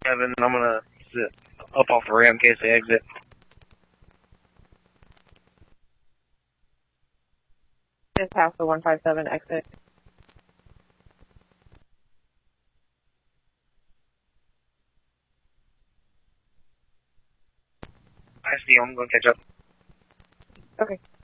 157. I'm gonna sit up off the ramp in case they exit. Just past the 157 exit. I see. I'm gonna catch up. Okay.